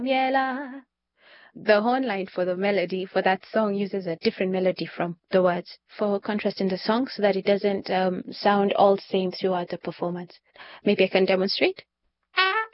Miela. The horn line for the melody for that song uses a different melody from the words for contrast in the song so that it doesn't sound all the same throughout the performance. Maybe I can demonstrate.